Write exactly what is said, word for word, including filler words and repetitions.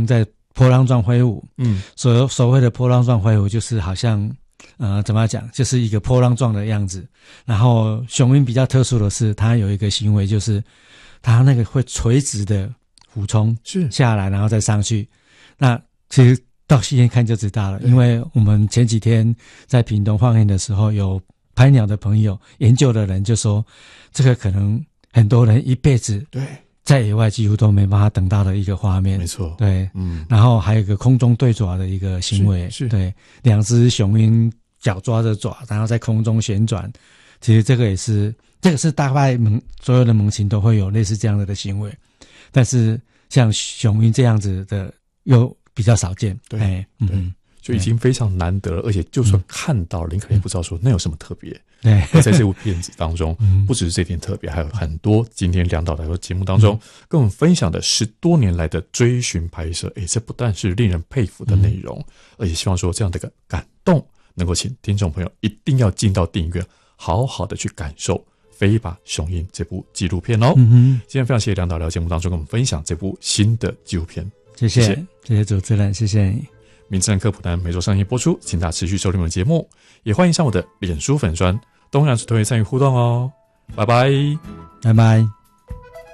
熊在波浪状挥舞， 嗯， 所所谓的波浪状挥舞就是好像呃怎么讲，就是一个波浪状的样子。然后雄鹰比较特殊的是，它有一个行为，就是它那个会垂直的俯冲是下来，然后再上去。那其实到现在看就知道了，因为我们前几天在屏东放映的时候，有拍鸟的朋友、研究的人就说，这个可能很多人一辈子对在野外几乎都没办法等到的一个画面。 没错， 对， 嗯， 然后还有一个空中对爪的一个行为， 是是对，两只雄鹰脚抓着爪，然后在空中旋转。其实这个也是，这个是大概猛所有的猛禽都会有类似这样的的行为，但是像雄鹰这样子的又比较少见。 对， 哎， 对。 嗯， 就已经非常难得了，而且就算看到了，你可能也不知道说那有什么特别。 对， 而在这部片子当中， 嗯不只是这点特别，还有很多今天梁导来到节目当中、嗯、跟我们分享的十多年来的追寻拍摄，诶，这不但是令人佩服的内容、嗯，而且希望说这样的一个感动，能够请听众朋友一定要进到电影院，好好的去感受《飞吧雄鹰》这部纪录片哦。嗯哼，今天非常谢谢梁导来到节目当中跟我们分享这部新的纪录片， 谢谢，谢谢，谢谢主持人，谢谢你。 名侦探科普单每周上线播出，请大家持续收听我的节目，也欢迎上我的脸书粉专东洋之团队参与互动哦。拜拜， 拜拜。